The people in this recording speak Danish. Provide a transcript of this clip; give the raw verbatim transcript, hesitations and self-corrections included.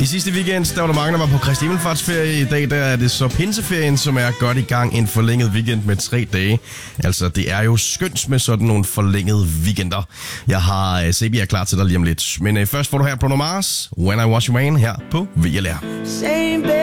I sidste weekend, der var der mange, der var på Kristi Himmelfartsferie. I dag der er det så pinseferien, som er godt i gang. En forlænget weekend med tre dage. Altså, det er jo skønt med sådan nogle forlængede weekender. Jeg har uh, Sebi er klar til dig lige om lidt. Men uh, først får du her Bruno Mars, When I Was Your Man, her på V L R.